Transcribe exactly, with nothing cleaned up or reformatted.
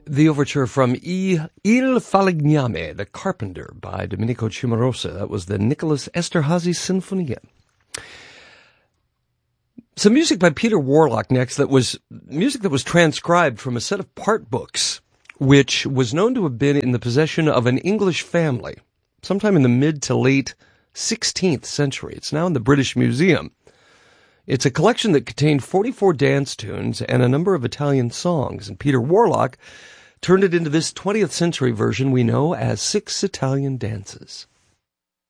The overture from I, Il Falegname, The Carpenter, by Domenico Cimarosa. That was the Nicholas Esterhazy Sinfonia. Some music by Peter Warlock next, that was music that was transcribed from a set of part books, which was known to have been in the possession of an English family sometime in the mid to late sixteenth century. It's now in the British Museum. It's a collection that contained forty-four dance tunes and a number of Italian songs, and Peter Warlock turned it into this twentieth century version we know as Six Italian Dances.